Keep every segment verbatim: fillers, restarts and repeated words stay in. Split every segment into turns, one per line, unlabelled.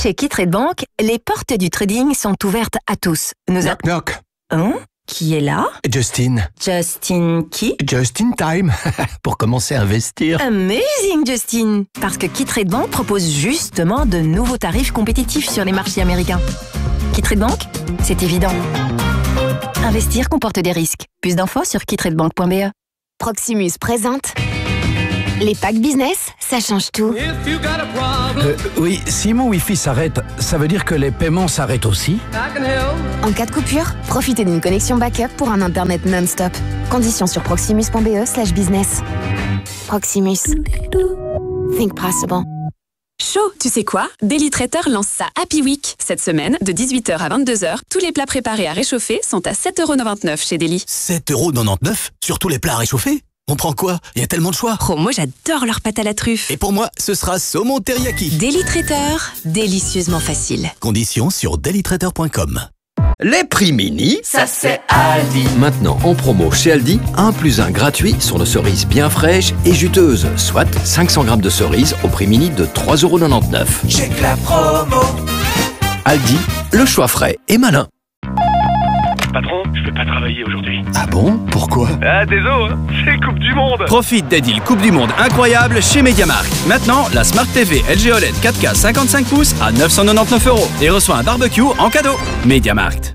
Chez Qui-Trade Bank, les portes du trading sont ouvertes à tous. Nous
Knock knock.
Hein? Qui est là?
Justine.
Justin qui?
Just in time. Pour commencer à investir.
Amazing, Justin! Parce que Qui-Trade Bank propose justement de nouveaux tarifs compétitifs sur les marchés américains. Qui-Trade Bank, c'est évident. Investir comporte des risques. Plus d'infos sur qui trade bank point b e.
Proximus présente les packs business, ça change tout.
Euh, oui, si mon Wi-Fi s'arrête, ça veut dire que les paiements s'arrêtent aussi?
En cas de coupure, profitez d'une connexion backup pour un internet non-stop. Conditions sur proximus point b e slash business. Proximus. Think possible.
Chaud, tu sais quoi? Daily Traiteur lance sa Happy Week. Cette semaine, de dix-huit heures à vingt-deux heures, tous les plats préparés à réchauffer sont à sept euros quatre-vingt-dix-neuf chez Daily.
sept euros quatre-vingt-dix-neuf sur tous les plats à réchauffer? On prend quoi? Il y a tellement de choix.
Oh, moi j'adore leur pâte à la truffe.
Et pour moi, ce sera saumon teriyaki.
Daily Traiteur, délicieusement facile.
Conditions sur daily traiteur point com.
Les prix mini,
ça c'est Aldi.
Maintenant en promo chez Aldi, un plus un gratuit sur nos cerises bien fraîches et juteuses, soit cinq cents grammes de cerises au prix mini de trois euros quatre-vingt-dix-neuf.
Check la promo.
Aldi, le choix frais et malin.
Patron, je vais pas travailler aujourd'hui.
Ah bon? Pourquoi?
Ah, désolé, hein, c'est Coupe du Monde.
Profite des deals Coupe du Monde incroyables chez MediaMarkt. Maintenant, la Smart T V L G O L E D quatre K cinquante-cinq pouces à neuf cent quatre-vingt-dix-neuf euros et reçoit un barbecue en cadeau. MediaMarkt.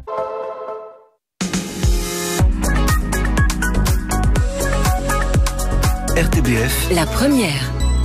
R T B F.
La première.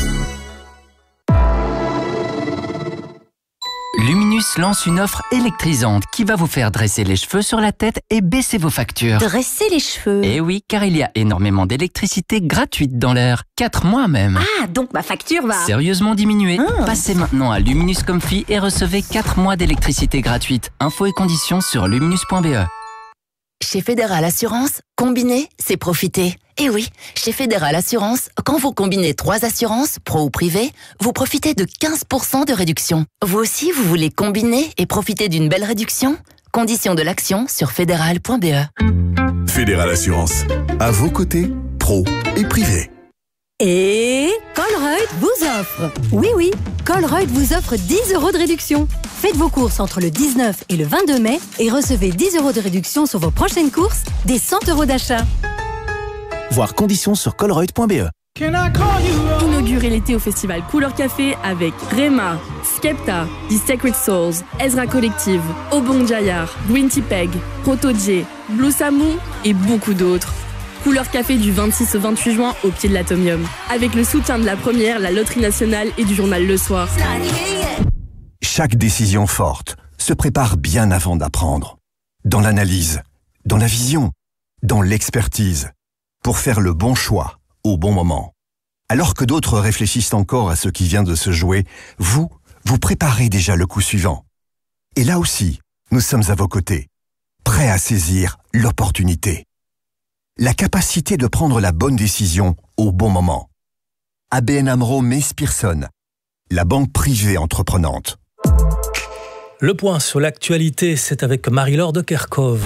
Luminus lance une offre électrisante qui va vous faire dresser les cheveux sur la tête et baisser vos factures.
Dresser les cheveux?
Eh oui, car il y a énormément d'électricité gratuite dans l'air. quatre mois même.
Ah, donc ma facture va...
Sérieusement diminuée.
Ah.
Passez maintenant à Luminus Comfy et recevez quatre mois d'électricité gratuite. Infos et conditions sur luminus point b e.
Chez Fédéral Assurance, combiner, c'est profiter. Et oui, chez Fédéral Assurance, quand vous combinez trois assurances, pro ou privé, vous profitez de quinze pour cent de réduction. Vous aussi, vous voulez combiner et profiter d'une belle réduction? Conditions de l'action sur fédéral point b e.
Fédéral Assurance. À vos côtés, pro et privé.
Et Colruyt vous offre. Oui, oui, Colruyt vous offre dix euros de réduction. Faites vos courses entre le dix-neuf et le vingt-deux mai et recevez dix euros de réduction sur vos prochaines courses, des cent euros d'achat.
Voir conditions sur colruyt point b e.
Inaugurez l'été au festival Couleur Café avec Rema, Skepta, The Sacred Souls, Ezra Collective, Obong Jayar, Green Tea Peg, Proto J, Blue Samu et beaucoup d'autres. Couleur Café du vingt-six au vingt-huit juin au pied de l'Atomium. Avec le soutien de la première, la Loterie Nationale et du journal Le Soir.
Chaque décision forte se prépare bien avant d'apprendre. Dans l'analyse, dans la vision, dans l'expertise. Pour faire le bon choix au bon moment. Alors que d'autres réfléchissent encore à ce qui vient de se jouer, vous, vous préparez déjà le coup suivant. Et là aussi, nous sommes à vos côtés, prêts à saisir l'opportunité. La capacité de prendre la bonne décision au bon moment. A B N AMRO Mees Pierson, la banque privée entreprenante.
Le point sur l'actualité, c'est avec Marie-Laure de Kerkhove.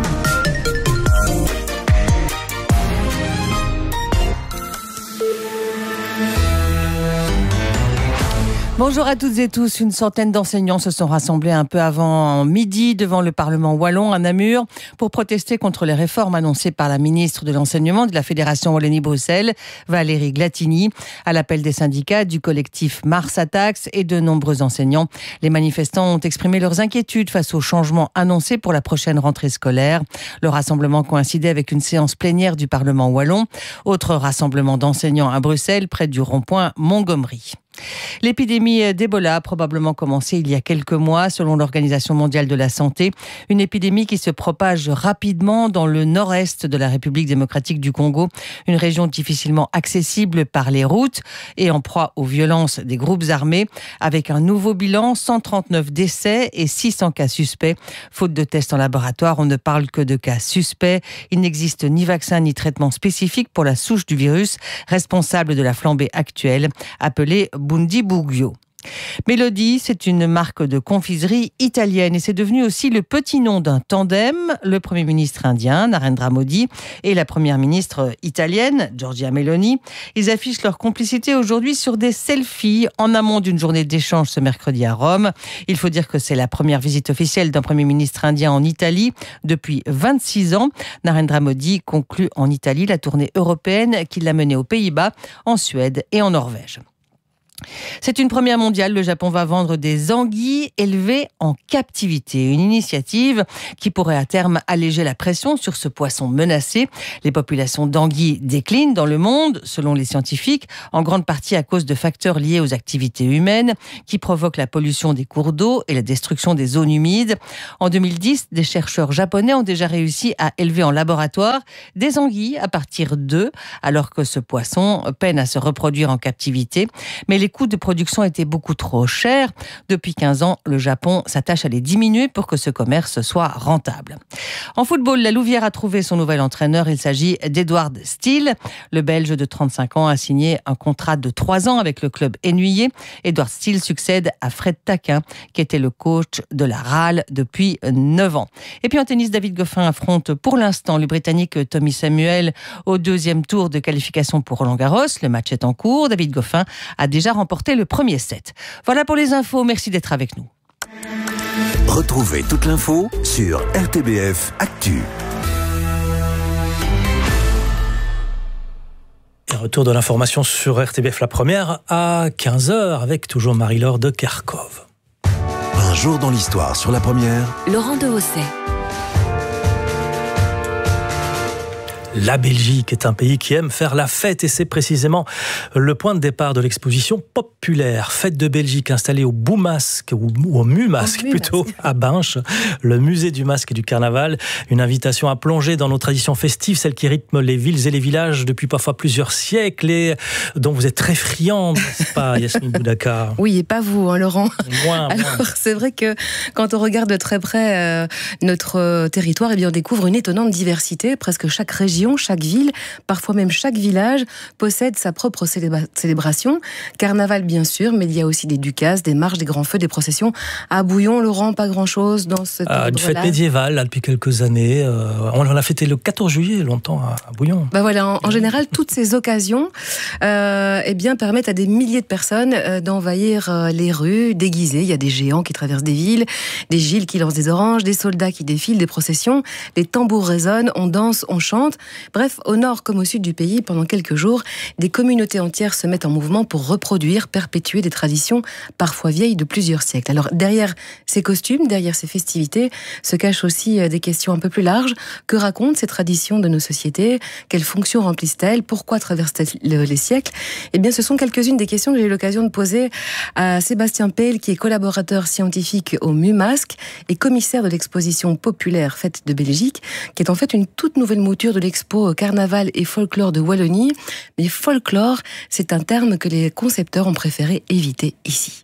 Bonjour à toutes et tous. Une centaine d'enseignants se sont rassemblés un peu avant midi devant le Parlement wallon à Namur pour protester contre les réformes annoncées par la ministre de l'Enseignement de la Fédération Wallonie-Bruxelles, Valérie Glatini, à l'appel des syndicats du collectif Mars Attacks et de nombreux enseignants. Les manifestants ont exprimé leurs inquiétudes face aux changements annoncés pour la prochaine rentrée scolaire. Le rassemblement coïncidait avec une séance plénière du Parlement wallon. Autre rassemblement d'enseignants à Bruxelles, près du rond-point Montgomery. L'épidémie d'Ebola a probablement commencé il y a quelques mois, selon l'Organisation mondiale de la santé. Une épidémie qui se propage rapidement dans le nord-est de la République démocratique du Congo, une région difficilement accessible par les routes et en proie aux violences des groupes armés, avec un nouveau bilan, cent trente-neuf décès et six cents cas suspects. Faute de tests en laboratoire, on ne parle que de cas suspects. Il n'existe ni vaccin ni traitement spécifique pour la souche du virus responsable de la flambée actuelle, appelée Bundibugyo. Melody, c'est une marque de confiserie italienne et c'est devenu aussi le petit nom d'un tandem, le Premier ministre indien, Narendra Modi, et la Première ministre italienne, Giorgia Meloni. Ils affichent leur complicité aujourd'hui sur des selfies en amont d'une journée d'échange ce mercredi à Rome. Il faut dire que c'est la première visite officielle d'un Premier ministre indien en Italie depuis vingt-six ans. Narendra Modi conclut en Italie la tournée européenne qui l'a menée aux Pays-Bas, en Suède et en Norvège. C'est une première mondiale. Le Japon va vendre des anguilles élevées en captivité. Une initiative qui pourrait à terme alléger la pression sur ce poisson menacé. Les populations d'anguilles déclinent dans le monde, selon les scientifiques, en grande partie à cause de facteurs liés aux activités humaines qui provoquent la pollution des cours d'eau et la destruction des zones humides. En deux mille dix, des chercheurs japonais ont déjà réussi à élever en laboratoire des anguilles à partir d'œufs, alors que ce poisson peine à se reproduire en captivité. Mais les Les coûts de production étaient beaucoup trop chers. Depuis quinze ans, le Japon s'attache à les diminuer pour que ce commerce soit rentable. En football, la Louvière a trouvé son nouvel entraîneur. Il s'agit d'Edouard Steele. Le Belge de trente-cinq ans a signé un contrat de trois ans avec le club ennuyé. Edouard Steele succède à Fred Taquin, qui était le coach de la R A L depuis neuf ans. Et puis en tennis, David Goffin affronte pour l'instant le Britannique Tommy Samuel au deuxième tour de qualification pour Roland-Garros. Le match est en cours. David Goffin a déjà remporté le premier set. Voilà pour les infos, merci d'être avec nous.
Retrouvez toute l'info sur R T B F Actu.
Et retour de l'information sur R T B F, la première à quinze heures avec toujours Marie-Laure de Kerkhove.
Un jour dans l'histoire sur la première.
Laurent Dehaussais.
La Belgique est un pays qui aime faire la fête et c'est précisément le point de départ de l'exposition populaire Fête de Belgique installée au Boumasque ou au Mumasque oh, plutôt à Binche, le musée du masque et du carnaval. Une invitation à plonger dans nos traditions festives, celles qui rythment les villes et les villages depuis parfois plusieurs siècles et dont vous êtes très friande, n'est-ce pas, Yasmine Boudaka?
Oui, et pas vous, hein, Laurent.
Moins,
Alors,
moins.
C'est vrai que quand on regarde de très près euh, notre territoire, eh bien, on découvre une étonnante diversité. Presque chaque région, chaque ville, parfois même chaque village possède sa propre célébra- célébration. Carnaval bien sûr, mais il y a aussi des ducasses, des marches, des grands feux, des processions. À Bouillon, Laurent, pas grand-chose dans cette
euh, Une fête médiévale là, depuis quelques années. Euh, on l'a fêté le quatorze juillet, longtemps à, à Bouillon.
Bah voilà, en, en général, toutes ces occasions euh, eh bien, permettent à des milliers de personnes euh, d'envahir euh, les rues déguisées. Il y a des géants qui traversent des villes, des Gilles qui lancent des oranges, des soldats qui défilent, des processions, les tambours résonnent, on danse, on chante. Bref, au nord comme au sud du pays, pendant quelques jours, des communautés entières se mettent en mouvement pour reproduire, perpétuer des traditions parfois vieilles de plusieurs siècles. Alors derrière ces costumes, derrière ces festivités, se cachent aussi des questions un peu plus larges. Que racontent ces traditions de nos sociétés? Quelles fonctions remplissent-elles? Pourquoi traversent-elles les siècles? Eh bien, ce sont quelques-unes des questions que j'ai eu l'occasion de poser à Sébastien Peil, qui est collaborateur scientifique au Mumasque et commissaire de l'exposition populaire Fête de Belgique, qui est en fait une toute nouvelle mouture de l'expo Carnaval et folklore de Wallonie. Mais folklore, c'est un terme que les concepteurs ont préféré éviter ici.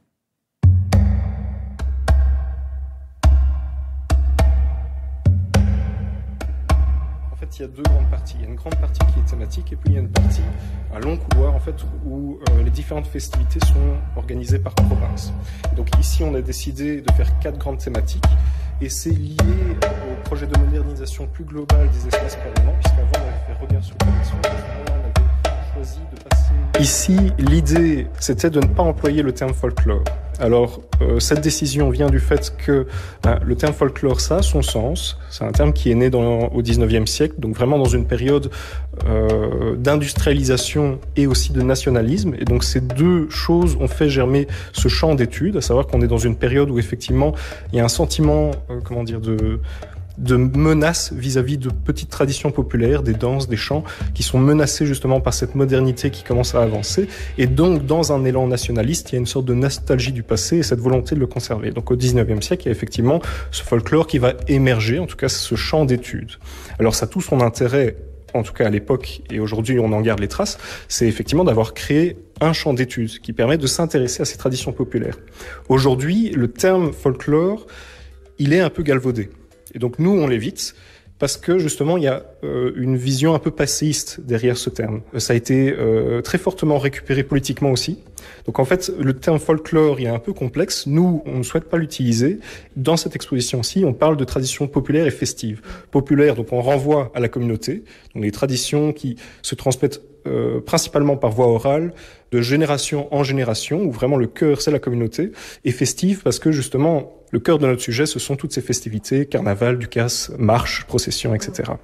En fait, il y a deux grandes parties. Il y a une grande partie qui est thématique et puis il y a une partie, un long couloir en fait, où euh, les différentes festivités sont organisées par province. Donc ici, on a décidé de faire quatre grandes thématiques. Et c'est lié au projet de modernisation plus global des espaces permanents, puisqu'avant on avait fait regard sur collection, et on avait choisi de passer... Ici, l'idée, c'était de ne pas employer le terme folklore. Alors, euh, cette décision vient du fait que ben, le terme folklore, ça a son sens. C'est un terme qui est né dans, au dix-neuvième siècle, donc vraiment dans une période euh, d'industrialisation et aussi de nationalisme. Et donc, ces deux choses ont fait germer ce champ d'études, à savoir qu'on est dans une période où, effectivement, il y a un sentiment, euh, comment dire, de... de menaces vis-à-vis de petites traditions populaires, des danses, des chants, qui sont menacées justement par cette modernité qui commence à avancer. Et donc, dans un élan nationaliste, il y a une sorte de nostalgie du passé et cette volonté de le conserver. Donc, au dix-neuvième siècle, il y a effectivement ce folklore qui va émerger, en tout cas ce champ d'études. Alors, ça a tout son intérêt, en tout cas à l'époque, et aujourd'hui on en garde les traces, c'est effectivement d'avoir créé un champ d'études qui permet de s'intéresser à ces traditions populaires. Aujourd'hui, le terme folklore, il est un peu galvaudé. Et donc nous, on l'évite parce que justement il y a euh, une vision un peu passéiste derrière ce terme. Ça a été euh, très fortement récupéré politiquement aussi. Donc en fait, le terme folklore, il est un peu complexe. Nous, on ne souhaite pas l'utiliser. Dans cette exposition-ci, on parle de traditions populaires et festives. Populaires, donc on renvoie à la communauté, donc les traditions qui se transmettent euh, principalement par voie orale, de génération en génération, où vraiment le cœur, c'est la communauté, et festives parce que justement, le cœur de notre sujet, ce sont toutes ces festivités, carnaval, ducasse, marches, processions, et cetera.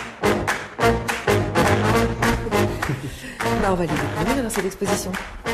Bah, on va les découvrir dans cette exposition.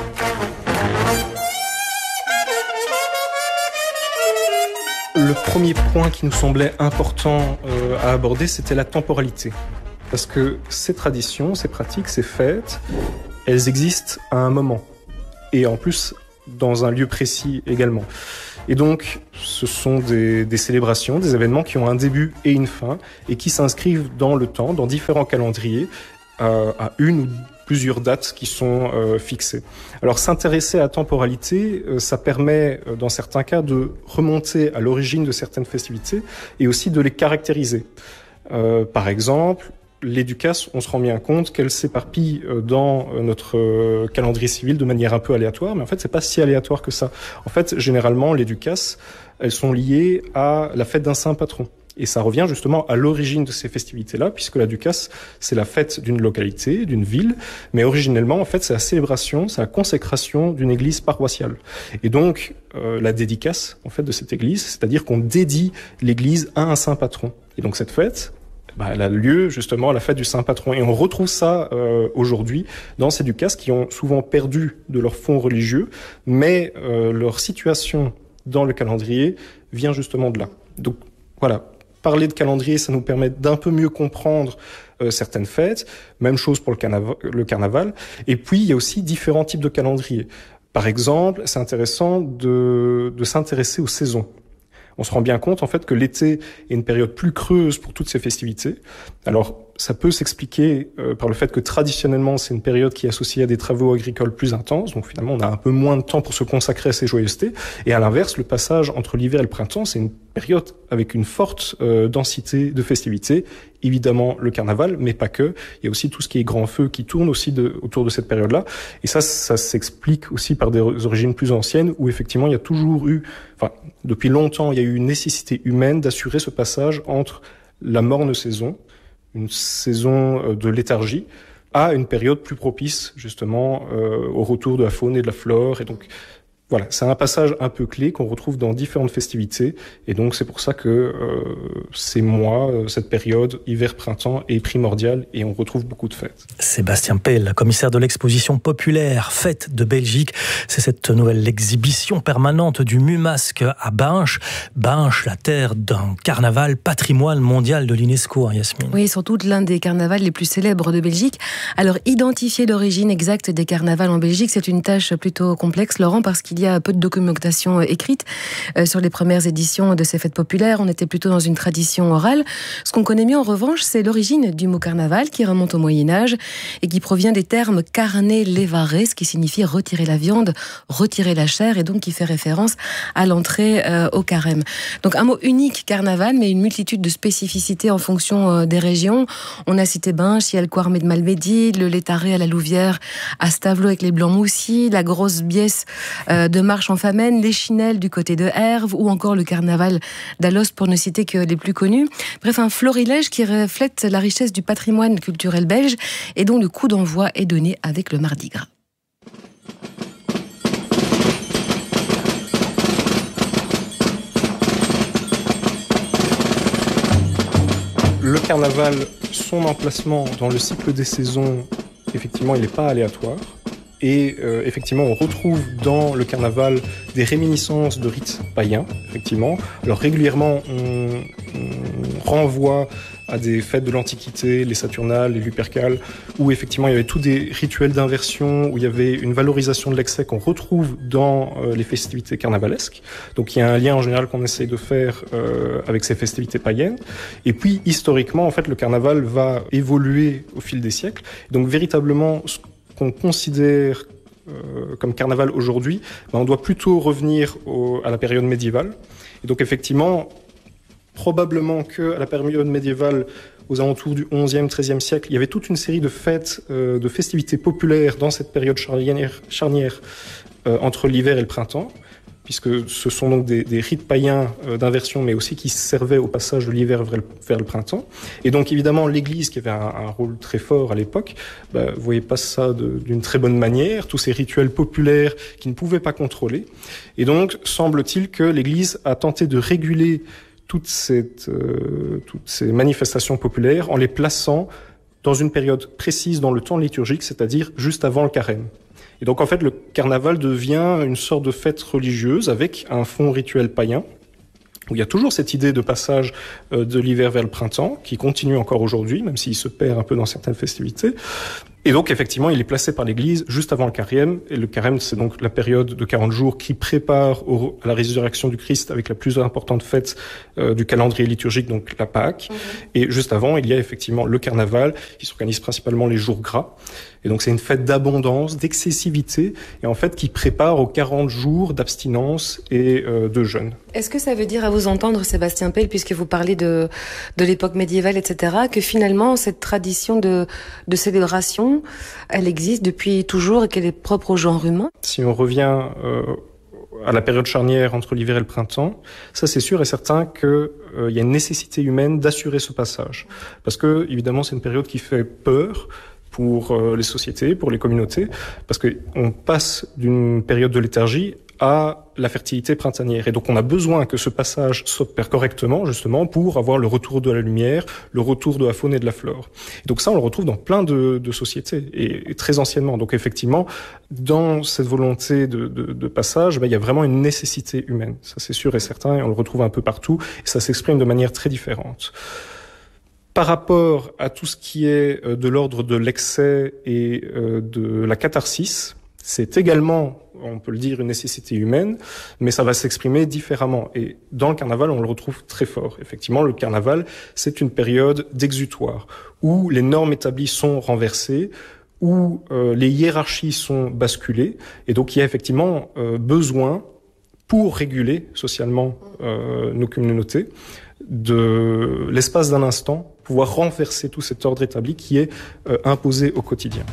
Le premier point qui nous semblait important euh, à aborder, c'était la temporalité. Parce que ces traditions, ces pratiques, ces fêtes, elles existent à un moment. Et en plus, dans un lieu précis également. Et donc, ce sont des, des célébrations, des événements qui ont un début et une fin, et qui s'inscrivent dans le temps, dans différents calendriers, à, à une ou plusieurs dates qui sont euh, fixées. Alors s'intéresser à la temporalité, euh, ça permet euh, dans certains cas de remonter à l'origine de certaines festivités et aussi de les caractériser. Euh, par exemple, les ducasses, on se rend bien compte qu'elles s'éparpillent euh, dans euh, notre euh, calendrier civil de manière un peu aléatoire, mais en fait c'est pas si aléatoire que ça. En fait, généralement, les ducasses, elles sont liées à la fête d'un saint patron. Et ça revient justement à l'origine de ces festivités-là, puisque la ducasse, c'est la fête d'une localité, d'une ville, mais originellement, en fait, c'est la célébration, c'est la consécration d'une église paroissiale. Et donc, euh, la dédicace, en fait, de cette église, c'est-à-dire qu'on dédie l'église à un saint patron. Et donc, cette fête, bah, elle a lieu justement à la fête du saint patron. Et on retrouve ça euh, aujourd'hui dans ces ducasses qui ont souvent perdu de leur fond religieux, mais euh, leur situation dans le calendrier vient justement de là. Donc, voilà. Parler de calendrier, ça nous permet d'un peu mieux comprendre euh, certaines fêtes. Même chose pour le, carnaval, le carnaval. Et puis, il y a aussi différents types de calendriers. Par exemple, c'est intéressant de, de s'intéresser aux saisons. On se rend bien compte, en fait, que l'été est une période plus creuse pour toutes ces festivités. Alors, ça peut s'expliquer euh, par le fait que traditionnellement, c'est une période qui est associée à des travaux agricoles plus intenses. Donc, finalement, on a un peu moins de temps pour se consacrer à ces joyeusetés. Et à l'inverse, le passage entre l'hiver et le printemps, c'est une période avec une forte euh, densité de festivités. Évidemment, le carnaval, mais pas que. Il y a aussi tout ce qui est grand feu qui tourne aussi de, autour de cette période-là. Et ça, ça s'explique aussi par des origines plus anciennes où effectivement, il y a toujours eu, enfin, depuis longtemps, il y a eu une nécessité humaine d'assurer ce passage entre la morne saison, une saison de léthargie, à une période plus propice, justement, euh, au retour de la faune et de la flore. Et donc, voilà, c'est un passage un peu clé qu'on retrouve dans différentes festivités. Et donc, c'est pour ça que euh, ces mois, cette période, hiver-printemps, est primordiale et on retrouve beaucoup de fêtes.
Sébastien Pell, commissaire de l'exposition populaire Fêtes de Belgique. C'est cette nouvelle exhibition permanente du MUMASC à Binche. Binche, la terre d'un carnaval patrimoine mondial de l'UNESCO, hein, Yasmine.
Oui, sans doute l'un des carnavals les plus célèbres de Belgique. Alors, identifier l'origine exacte des carnavals en Belgique, c'est une tâche plutôt complexe, Laurent, parce qu'il y a peu de documentation écrite euh, sur les premières éditions de ces fêtes populaires. On était plutôt dans une tradition orale. Ce qu'on connaît mieux, en revanche, c'est l'origine du mot carnaval, qui remonte au Moyen-Âge et qui provient des termes carne levare, ce qui signifie retirer la viande, retirer la chair, et donc qui fait référence à l'entrée euh, au carême. Donc un mot unique, carnaval, mais une multitude de spécificités en fonction euh, des régions. On a cité Binche, il y a le Quarmé de Malmedy, le Létaré à la Louvière, à Stavelot avec les Blancs-Moussis, la grosse biesse euh, de Marche en Famenne, les Chinelles du côté de Herve, ou encore le carnaval d'Alost, pour ne citer que les plus connus. Bref, un florilège qui reflète la richesse du patrimoine culturel belge et dont le coup d'envoi est donné avec le Mardi Gras.
Le carnaval, son emplacement dans le cycle des saisons, effectivement, il n'est pas aléatoire. Et euh, effectivement, on retrouve dans le carnaval des réminiscences de rites païens, effectivement. Alors régulièrement, on, on renvoie à des fêtes de l'Antiquité, les Saturnales, les Lupercales, où effectivement il y avait tous des rituels d'inversion, où il y avait une valorisation de l'excès qu'on retrouve dans euh, les festivités carnavalesques. Donc il y a un lien en général qu'on essaye de faire euh, avec ces festivités païennes. Et puis historiquement, en fait, le carnaval va évoluer au fil des siècles. Donc véritablement, ce qu'on considère euh, comme carnaval aujourd'hui, ben, on doit plutôt revenir au, à la période médiévale. Et donc effectivement, probablement qu'à la période médiévale, aux alentours du onzième, treizième siècle, il y avait toute une série de fêtes, euh, de festivités populaires dans cette période charnière, charnière euh, entre l'hiver et le printemps, puisque ce sont donc des, des rites païens euh, d'inversion, mais aussi qui servaient au passage de l'hiver vers le, vers le printemps. Et donc évidemment, l'Église, qui avait un, un rôle très fort à l'époque, bah, vous voyez pas ça de, d'une très bonne manière, tous ces rituels populaires qui ne pouvaient pas contrôler. Et donc, semble-t-il que l'Église a tenté de réguler toutes, cette, euh, toutes ces manifestations populaires en les plaçant dans une période précise dans le temps liturgique, c'est-à-dire juste avant le carême. Et donc en fait le carnaval devient une sorte de fête religieuse avec un fond rituel païen, où il y a toujours cette idée de passage euh, de l'hiver vers le printemps, qui continue encore aujourd'hui, même s'il se perd un peu dans certaines festivités. Et donc, effectivement, il est placé par l'Église juste avant le carême. Et le carême, c'est donc la période de quarante jours qui prépare au, à la résurrection du Christ avec la plus importante fête euh, du calendrier liturgique, donc la Pâque. Mmh. Et juste avant, il y a effectivement le carnaval, qui s'organise principalement les jours gras. Et donc, c'est une fête d'abondance, d'excessivité, et en fait, qui prépare aux quarante jours d'abstinence et euh, de jeûne.
Est-ce que ça veut dire, à vous entendre, Sébastien Pell, puisque vous parlez de, de l'époque médiévale, et cetera, que finalement, cette tradition de, de célébration, elle existe depuis toujours et qu'elle est propre au genre humain?
Si on revient euh, à la période charnière entre l'hiver et le printemps, ça c'est sûr et certain qu'il euh, y a une nécessité humaine d'assurer ce passage. Parce que, évidemment, c'est une période qui fait peur pour euh, les sociétés, pour les communautés, parce qu'on passe d'une période de léthargie à la fertilité printanière. Et donc on a besoin que ce passage s'opère correctement, justement, pour avoir le retour de la lumière, le retour de la faune et de la flore. Et donc ça, on le retrouve dans plein de, de sociétés, et, et très anciennement. Donc effectivement, dans cette volonté de, de, de passage, ben, il y a vraiment une nécessité humaine. Ça, c'est sûr et certain, et on le retrouve un peu partout, et ça s'exprime de manière très différente. Par rapport à tout ce qui est de l'ordre de l'excès et de la catharsis, c'est également, on peut le dire, une nécessité humaine, mais ça va s'exprimer différemment. Et dans le carnaval, on le retrouve très fort. Effectivement, le carnaval, c'est une période d'exutoire, où les normes établies sont renversées, où euh, les hiérarchies sont basculées, et donc il y a effectivement euh, besoin, pour réguler socialement euh, nos communautés, de l'espace d'un instant, pouvoir renverser tout cet ordre établi qui est euh, imposé au quotidien.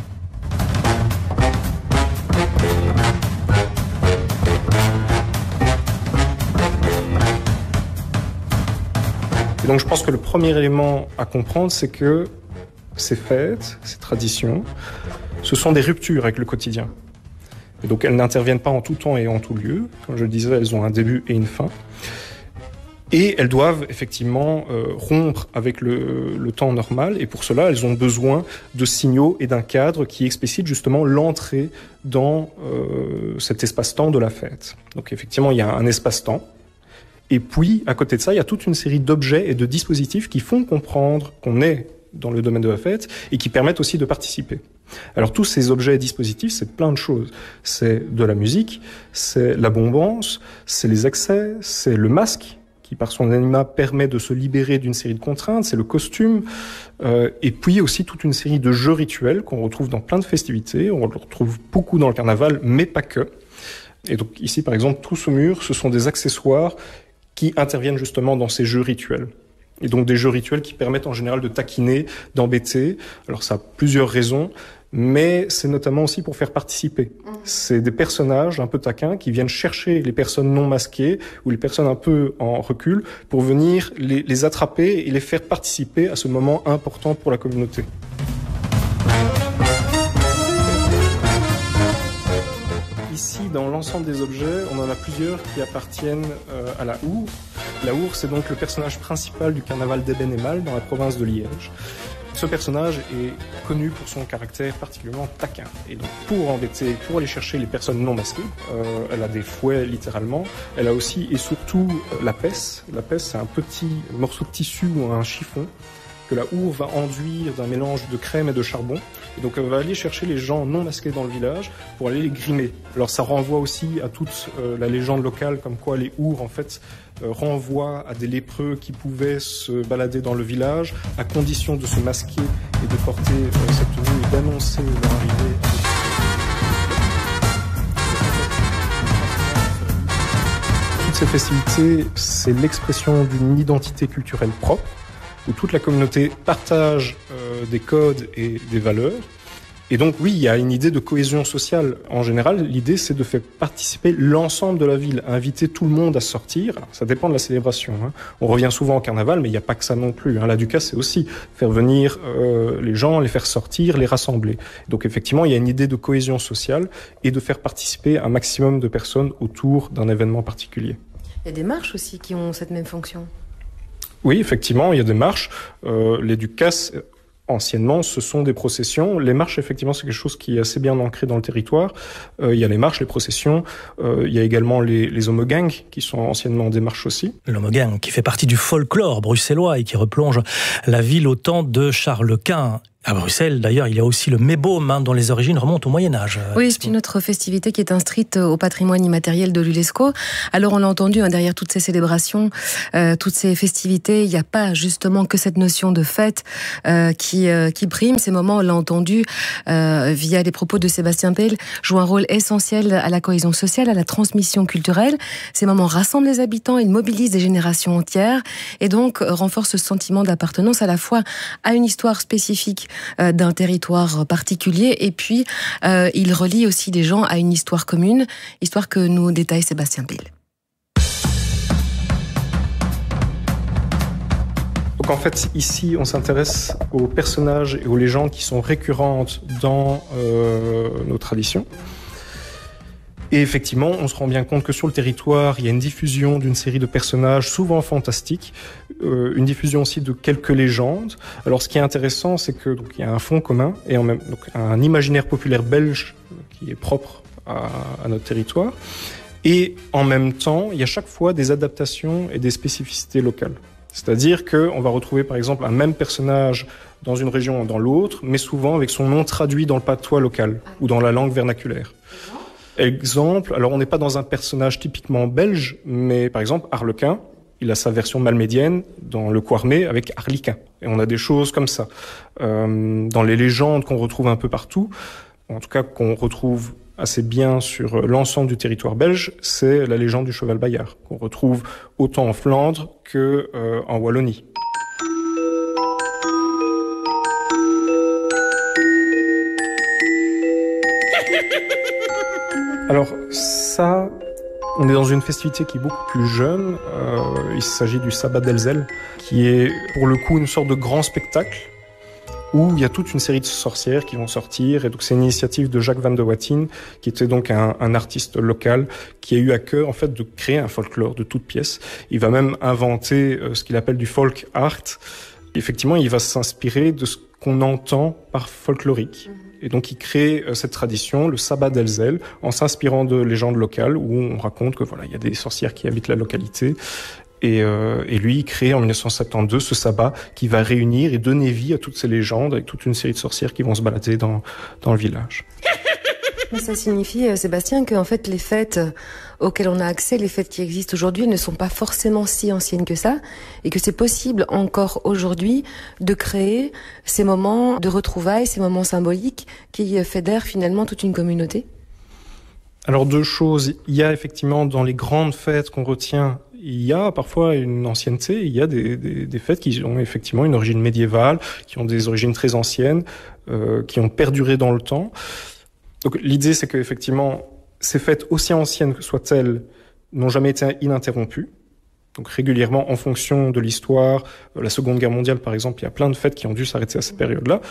Et donc je pense que le premier élément à comprendre, c'est que ces fêtes, ces traditions, ce sont des ruptures avec le quotidien. Et donc elles n'interviennent pas en tout temps et en tout lieu. Comme je le disais, elles ont un début et une fin. Et elles doivent effectivement euh, rompre avec le, le temps normal, et pour cela, elles ont besoin de signaux et d'un cadre qui explicite justement l'entrée dans euh, cet espace-temps de la fête. Donc effectivement, il y a un espace-temps, et puis à côté de ça, il y a toute une série d'objets et de dispositifs qui font comprendre qu'on est dans le domaine de la fête et qui permettent aussi de participer. Alors tous ces objets et dispositifs, c'est plein de choses. C'est de la musique, c'est la bombance, c'est les accès, c'est le masque, qui par son anima permet de se libérer d'une série de contraintes, c'est le costume, euh, et puis aussi toute une série de jeux rituels qu'on retrouve dans plein de festivités, on le retrouve beaucoup dans le carnaval, mais pas que. Et donc ici par exemple, tout ce mur, ce sont des accessoires qui interviennent justement dans ces jeux rituels. Et donc des jeux rituels qui permettent en général de taquiner, d'embêter. Alors ça a plusieurs raisons, mais c'est notamment aussi pour faire participer. C'est des personnages un peu taquins qui viennent chercher les personnes non masquées ou les personnes un peu en recul pour venir les, les attraper et les faire participer à ce moment important pour la communauté. Ici, dans l'ensemble des objets, on en a plusieurs qui appartiennent euh, à la Hour. La Hour, c'est donc le personnage principal du carnaval d'Ébène et Mal dans la province de Liège. Ce personnage est connu pour son caractère particulièrement taquin. Et donc, pour embêter, pour aller chercher les personnes non masquées, euh, elle a des fouets littéralement. Elle a aussi et surtout euh, la pesse. La pesse, c'est un petit morceau de tissu ou un chiffon que la Hour va enduire d'un mélange de crème et de charbon. Et donc elle va aller chercher les gens non masqués dans le village pour aller les grimer. Alors ça renvoie aussi à toute euh, la légende locale comme quoi les Hours en fait euh, renvoient à des lépreux qui pouvaient se balader dans le village à condition de se masquer et de porter euh, cette tenue et d'annoncer leur arrivée. ces festivités, c'est l'expression d'une identité culturelle propre, où toute la communauté partage euh, des codes et des valeurs. Et donc oui, il y a une idée de cohésion sociale. En général, l'idée c'est de faire participer l'ensemble de la ville, inviter tout le monde à sortir. Alors, ça dépend de la célébration, hein. On revient souvent au carnaval, mais il n'y a pas que ça non plus, hein. La Ducasse, c'est aussi faire venir euh, les gens, les faire sortir, les rassembler. Donc effectivement, il y a une idée de cohésion sociale et de faire participer un maximum de personnes autour d'un événement particulier.
Il y a des marches aussi qui ont cette même fonction.
Oui, effectivement, il y a des marches. Euh, les Ducasses, anciennement, ce sont des processions. Les marches, effectivement, c'est quelque chose qui est assez bien ancré dans le territoire. Euh, il y a les marches, les processions. Euh, il y a également les, les homogangs, qui sont anciennement des marches aussi.
L'homogang, qui fait partie du folklore bruxellois et qui replonge la ville au temps de Charles Quint. À Bruxelles, d'ailleurs, il y a aussi le Mébôme, hein, dont les origines remontent au Moyen-Âge.
Oui, c'est une autre festivité qui est inscrite au patrimoine immatériel de l'UNESCO. Alors, on l'a entendu, hein, derrière toutes ces célébrations, euh, toutes ces festivités, il n'y a pas justement que cette notion de fête euh, qui, euh, qui prime. Ces moments, on l'a entendu euh, via les propos de Sébastien Pell, jouent un rôle essentiel à la cohésion sociale, à la transmission culturelle. Ces moments rassemblent les habitants, ils mobilisent des générations entières et donc euh, renforcent ce sentiment d'appartenance à la fois à une histoire spécifique d'un territoire particulier et puis euh, il relie aussi des gens à une histoire commune, histoire que nous détaille Sébastien Pell.
Donc en fait, ici, on s'intéresse aux personnages et aux légendes qui sont récurrentes dans euh, nos traditions. Et effectivement, on se rend bien compte que sur le territoire, il y a une diffusion d'une série de personnages souvent fantastiques, euh, une diffusion aussi de quelques légendes. Alors, ce qui est intéressant, c'est que donc il y a un fond commun et en même donc un imaginaire populaire belge qui est propre à, à notre territoire. Et en même temps, il y a chaque fois des adaptations et des spécificités locales. C'est-à-dire qu'on va retrouver par exemple un même personnage dans une région ou dans l'autre, mais souvent avec son nom traduit dans le patois local ou dans la langue vernaculaire. Exemple, alors on n'est pas dans un personnage typiquement belge, mais par exemple Arlequin, il a sa version malmédienne dans le Quarmé avec Arliquin. Et on a des choses comme ça. Euh, dans les légendes qu'on retrouve un peu partout, en tout cas qu'on retrouve assez bien sur l'ensemble du territoire belge, c'est la légende du cheval Bayard, qu'on retrouve autant en Flandre que euh, en Wallonie. Alors ça, on est dans une festivité qui est beaucoup plus jeune. Euh, il s'agit du Sabbat d'Elzel, qui est pour le coup une sorte de grand spectacle où il y a toute une série de sorcières qui vont sortir. Et donc c'est une initiative de Jacques van de Wattien, qui était donc un, un artiste local qui a eu à cœur en fait de créer un folklore de toutes pièces. Il va même inventer euh, ce qu'il appelle du folk art. Effectivement, il va s'inspirer de ce qu'on entend par folklorique. Et donc il crée euh, cette tradition, le Sabbat d'Elzel, en s'inspirant de légendes locales où on raconte que voilà, il y a des sorcières qui habitent la localité. Et, euh, et lui, il crée en dix-neuf cent soixante-douze ce sabbat qui va réunir et donner vie à toutes ces légendes avec toute une série de sorcières qui vont se balader dans, dans le village.
Mais ça signifie, Sébastien, que en fait les fêtes auxquelles on a accès, les fêtes qui existent aujourd'hui, ne sont pas forcément si anciennes que ça, et que c'est possible encore aujourd'hui de créer ces moments de retrouvailles, ces moments symboliques qui fédèrent finalement toute une communauté.
Alors deux choses, il y a effectivement dans les grandes fêtes qu'on retient, il y a parfois une ancienneté, il y a des, des, des fêtes qui ont effectivement une origine médiévale, qui ont des origines très anciennes, euh, qui ont perduré dans le temps. Donc l'idée, c'est qu'effectivement, ces fêtes, aussi anciennes que soient-elles, n'ont jamais été ininterrompues. Donc régulièrement, en fonction de l'histoire, la Seconde Guerre mondiale, par exemple, il y a plein de fêtes qui ont dû s'arrêter à cette période-là.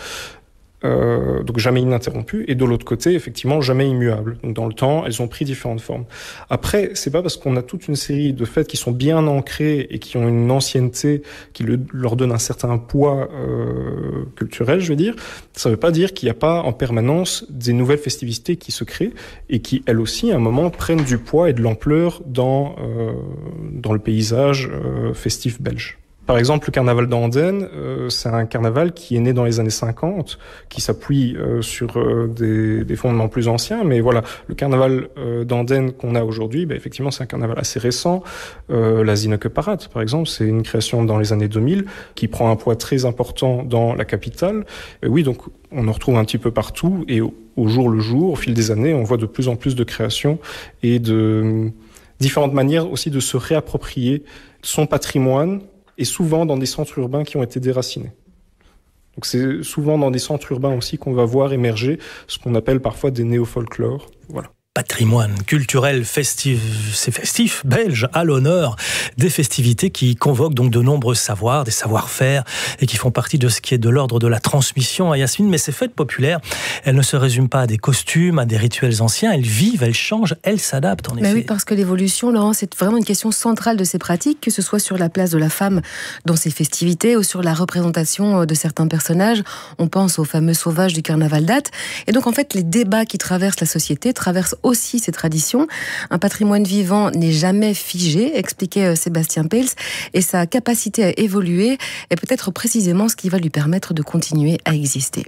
Euh, donc jamais ininterrompues, et de l'autre côté, effectivement, jamais immuables. Donc dans le temps, elles ont pris différentes formes. Après, c'est pas parce qu'on a toute une série de fêtes qui sont bien ancrées et qui ont une ancienneté qui le, leur donne un certain poids euh, culturel, je veux dire, ça veut pas dire qu'il n'y a pas en permanence des nouvelles festivités qui se créent et qui, elles aussi, à un moment, prennent du poids et de l'ampleur dans euh, dans le paysage euh, festif belge. Par exemple, le carnaval d'Andenne, euh, c'est un carnaval qui est né dans les années cinquante, qui s'appuie euh, sur euh, des, des fondements plus anciens. Mais voilà, le carnaval euh, d'Andenne qu'on a aujourd'hui, bah, effectivement, c'est un carnaval assez récent. Euh, la Zinneke Parade, par exemple, c'est une création dans les années deux mille qui prend un poids très important dans la capitale. Et oui, donc on en retrouve un petit peu partout. Et au, au jour le jour, au fil des années, on voit de plus en plus de créations et de... différentes manières aussi de se réapproprier son patrimoine, et souvent dans des centres urbains qui ont été déracinés. Donc c'est souvent dans des centres urbains aussi qu'on va voir émerger ce qu'on appelle parfois des néo-folklores. Voilà.
Patrimoine culturel festif, c'est festif, belge, à l'honneur des festivités qui convoquent donc de nombreux savoirs, des savoir-faire et qui font partie de ce qui est de l'ordre de la transmission à Yasmine. Mais ces fêtes populaires, elles ne se résument pas à des costumes, à des rituels anciens, elles vivent, elles changent, elles s'adaptent en effet.
Ben oui, parce que l'évolution, Laurent, c'est vraiment une question centrale de ces pratiques, que ce soit sur la place de la femme dans ces festivités ou sur la représentation de certains personnages. On pense aux fameux sauvages du carnaval date. Et donc en fait, les débats qui traversent la société traversent aussi ces traditions. Un patrimoine vivant n'est jamais figé, expliquait Sébastien Peils, et sa capacité à évoluer est peut-être précisément ce qui va lui permettre de continuer à exister.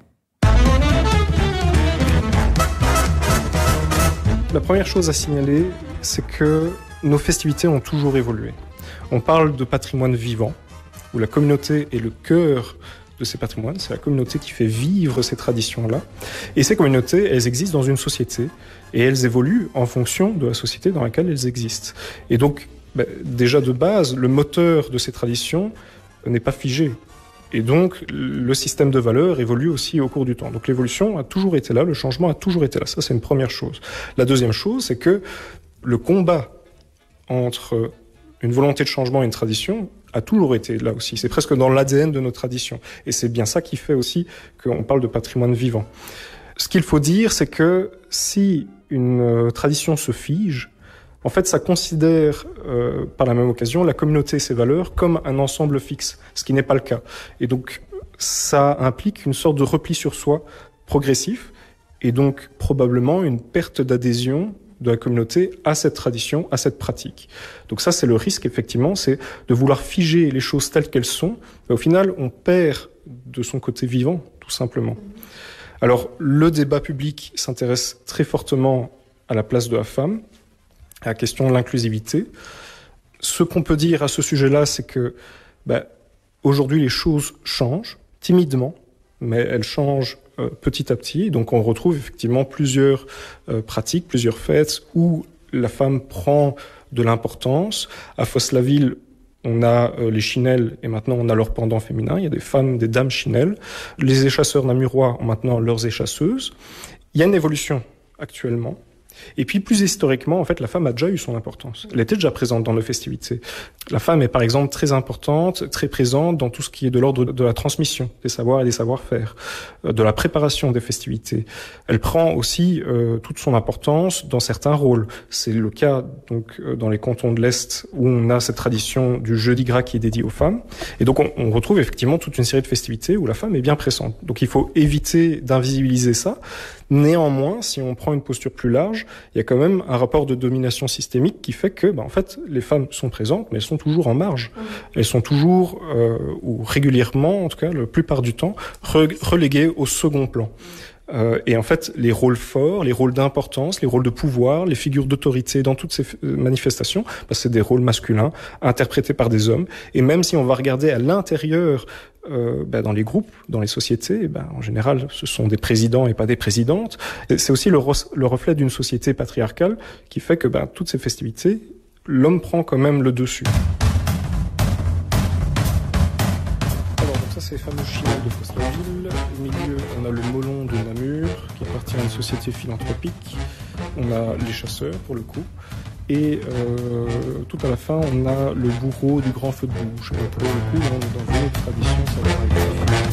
La première chose à signaler, c'est que nos festivités ont toujours évolué. On parle de patrimoine vivant, où la communauté est le cœur de ces patrimoines, c'est la communauté qui fait vivre ces traditions-là. Et ces communautés, elles existent dans une société, et elles évoluent en fonction de la société dans laquelle elles existent. Et donc, ben, déjà de base, le moteur de ces traditions n'est pas figé. Et donc, le système de valeurs évolue aussi au cours du temps. Donc l'évolution a toujours été là, le changement a toujours été là. Ça, c'est une première chose. La deuxième chose, c'est que le combat entre une volonté de changement et une tradition a toujours été là aussi. C'est presque dans l'A D N de nos traditions. Et c'est bien ça qui fait aussi qu'on parle de patrimoine vivant. Ce qu'il faut dire, c'est que si une tradition se fige, en fait, ça considère, euh, par la même occasion, la communauté et ses valeurs comme un ensemble fixe, ce qui n'est pas le cas. Et donc, ça implique une sorte de repli sur soi progressif, et donc probablement une perte d'adhésion de la communauté à cette tradition, à cette pratique. Donc ça, c'est le risque, effectivement, c'est de vouloir figer les choses telles qu'elles sont. Mais au final, on perd de son côté vivant, tout simplement. Alors, le débat public s'intéresse très fortement à la place de la femme, à la question de l'inclusivité. Ce qu'on peut dire à ce sujet-là, c'est que bah, aujourd'hui, les choses changent, timidement, mais elles changent euh, petit à petit. Donc on retrouve effectivement plusieurs euh, pratiques, plusieurs fêtes où la femme prend de l'importance. À Fosse-la-Ville, on a euh, les chinelles et maintenant on a leur pendant féminin. Il y a des femmes, des dames chinelles. Les échasseurs namurois ont maintenant leurs échasseuses. Il y a une évolution actuellement. Et puis plus historiquement, en fait, la femme a déjà eu son importance. Elle était déjà présente dans nos festivités. La femme est par exemple très importante, très présente dans tout ce qui est de l'ordre de la transmission des savoirs et des savoir-faire, de la préparation des festivités. Elle prend aussi euh, toute son importance dans certains rôles. C'est le cas donc dans les cantons de l'Est où on a cette tradition du jeudi gras qui est dédié aux femmes. Et donc on, on retrouve effectivement toute une série de festivités où la femme est bien présente. Donc il faut éviter d'invisibiliser ça. Néanmoins, si on prend une posture plus large, il y a quand même un rapport de domination systémique qui fait que, bah, en fait, les femmes sont présentes, mais elles sont toujours en marge. Elles sont toujours, euh, ou régulièrement, en tout cas, la plupart du temps, re- reléguées au second plan. Euh, et en fait, les rôles forts, les rôles d'importance, les rôles de pouvoir, les figures d'autorité dans toutes ces f- manifestations, bah, c'est des rôles masculins interprétés par des hommes. Et même si on va regarder à l'intérieur, euh, bah, dans les groupes, dans les sociétés, bah, en général, ce sont des présidents et pas des présidentes. Et c'est aussi le, re- le reflet d'une société patriarcale qui fait que bah, toutes ces festivités, l'homme prend quand même le dessus. C'est les fameux chinelles de Fosse-la-Ville. Au milieu, on a le molon de Namur, qui appartient à une société philanthropique. On a les chasseurs, pour le coup. Et euh, tout à la fin, on a le bourreau du grand feu de bouche. Et pour le coup, on est dans une autre tradition, ça va arriver.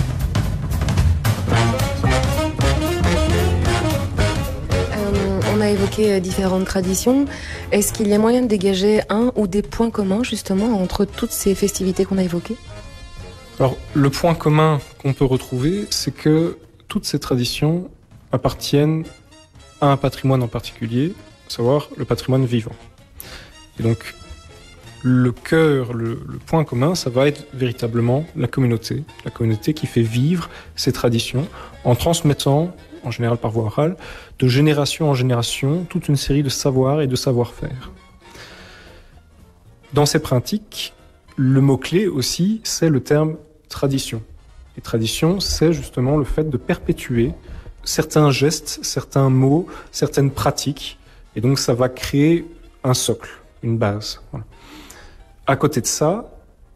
On a évoqué différentes traditions. Est-ce qu'il y a moyen de dégager un ou des points communs, justement, entre toutes ces festivités qu'on a évoquées ?
Alors, le point commun qu'on peut retrouver, c'est que toutes ces traditions appartiennent à un patrimoine en particulier, à savoir le patrimoine vivant. Et donc, le cœur, le, le point commun, ça va être véritablement la communauté, la communauté qui fait vivre ces traditions en transmettant, en général par voie orale, de génération en génération, toute une série de savoirs et de savoir-faire. Dans ces pratiques, le mot-clé aussi, c'est le terme tradition. Et tradition, c'est justement le fait de perpétuer certains gestes, certains mots, certaines pratiques. Et donc ça va créer un socle, une base. Voilà. À côté de ça,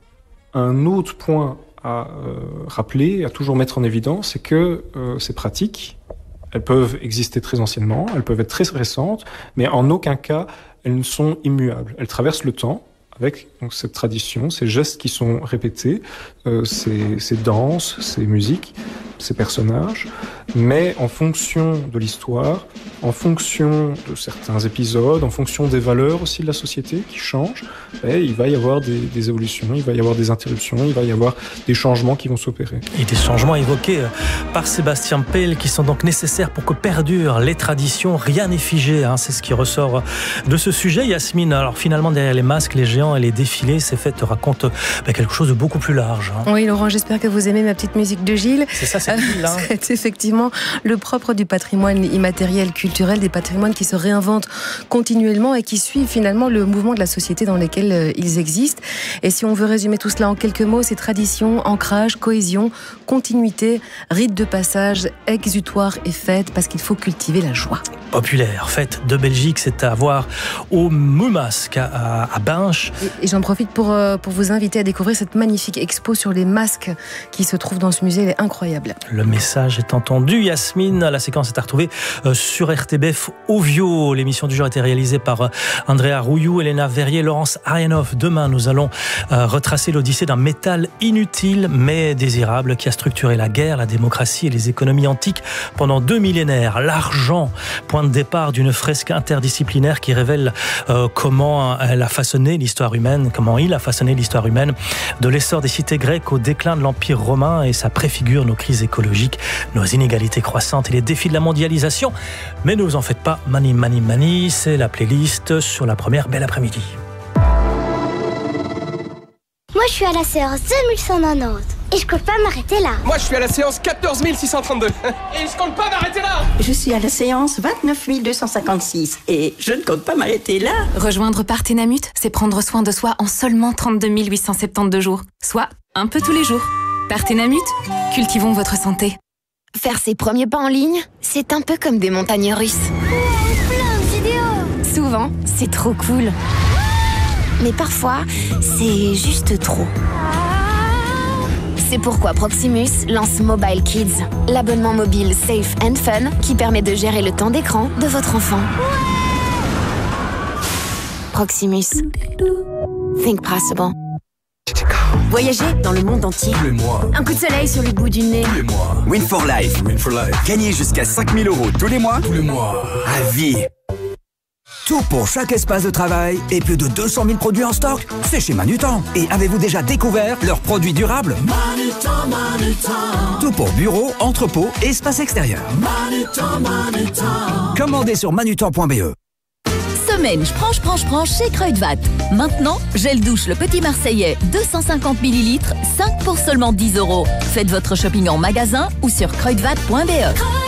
un autre point à euh, rappeler, à toujours mettre en évidence, c'est que euh, ces pratiques, elles peuvent exister très anciennement, elles peuvent être très récentes, mais en aucun cas, elles ne sont immuables. Elles traversent le temps avec donc, cette tradition, ces gestes qui sont répétés, euh, ces, ces danses, ces musiques, ces personnages, mais en fonction de l'histoire, en fonction de certains épisodes, en fonction des valeurs aussi de la société qui changent, et il va y avoir des, des évolutions, il va y avoir des interruptions, il va y avoir des changements qui vont s'opérer.
Et des changements évoqués par Sébastien Pell qui sont donc nécessaires pour que perdurent les traditions. Rien n'est figé, hein, c'est ce qui ressort de ce sujet. Yasmine, alors finalement derrière les masques, les géants et les défilés, ces fêtes racontent bah, quelque chose de beaucoup plus large. Hein.
Oui Laurent, j'espère que vous aimez ma petite musique de Gilles.
C'est ça, c'est Gilles. Hein.
C'est effectivement le propre du patrimoine immatériel culturel, des patrimoines qui se réinventent continuellement et qui suivent finalement le mouvement de la société dans lequel euh, ils existent. Et si on veut résumer tout cela en quelques mots, c'est tradition, ancrage, cohésion, continuité, rite de passage, exutoire et fête, parce qu'il faut cultiver la joie.
Populaire, fête de Belgique, c'est à voir au Mumasque à, à Binche.
Et, et j'en profite pour, euh, pour vous inviter à découvrir cette magnifique expo sur les masques qui se trouve dans ce musée, elle est incroyable.
Le message est entendu. Yasmine, la séquence est à retrouver euh, sur R T B F Ovio. L'émission du jour a été réalisée par euh, Andrea Rouillou, Elena Verrier, Laurence Arianoff. Demain, nous allons euh, retracer l'odyssée d'un métal inutile mais désirable qui a structuré la guerre, la démocratie et les économies antiques pendant deux millénaires. L'argent, point de départ d'une fresque interdisciplinaire qui révèle euh, comment elle a façonné l'histoire humaine, comment il a façonné l'histoire humaine, de l'essor des cités grecques au déclin de l'Empire romain, et ça préfigure nos crises écologiques, nos inégalités croissantes et les défis de la mondialisation. Mais ne vous en faites pas, Mani Mani Mani, c'est la playlist sur la première Belle Après-midi.
Moi je suis à la séance deux mille cent quatre-vingt-dix et je compte pas m'arrêter là.
Moi je suis à la séance quatorze mille six cent trente-deux et je compte pas m'arrêter là.
Je suis à la séance vingt-neuf mille deux cent cinquante-six et je ne compte pas m'arrêter là.
Rejoindre Partenamut, c'est prendre soin de soi en seulement trente-deux mille huit cent soixante-douze jours, soit un peu tous les jours. Partenamut, cultivons votre santé.
Faire ses premiers pas en ligne, c'est un peu comme des montagnes russes.
Wow, plein de vidéos.
Souvent, c'est trop cool. Mais parfois, c'est juste trop. C'est pourquoi Proximus lance Mobile Kids, l'abonnement mobile safe and fun qui permet de gérer le temps d'écran de votre enfant. Proximus. Think possible.
Voyager dans le monde entier.
Tous les mois.
Un coup de soleil sur le bout du nez.
Tous les mois.
Win for Life.
Win for Life.
Gagnez jusqu'à cinq mille euros tous les mois.
Tous les mois.
À vie. Tout pour chaque espace de travail et plus de deux cent mille produits en stock. C'est chez Manutan. Et avez-vous déjà découvert leurs produits durables?
Manutan, Manutan.
Tout pour bureau, entrepôt et espace extérieur.
Manutan, Manutan.
Commandez sur manutan point b e.
Semaine Franche Franche Franche chez Kruidvat. Maintenant, gel douche le Petit Marseillais deux cent cinquante millilitres, cinq pour seulement dix euros. Faites votre shopping en magasin ou sur kruidvat point b e.